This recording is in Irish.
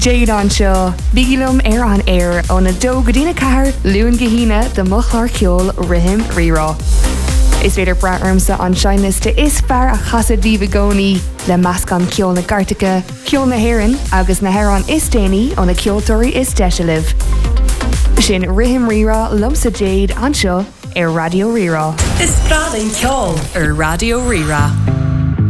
Jade anseo, bígilum an air ó na dó go dtína cahar luúin gahína de muchlar ceol rihim rirá. Is féidir braarmsa an seiniste is fear a chasad bhí le meascan ceol na Gartacha, ceol na Héireann agus na Héireann is déanaí ó na ceoltóirí is deisialah. Sin rihim rirá lumsa Jade anseo ar Radio Rirá. Is Bradin Ceol ar Radio Rirá.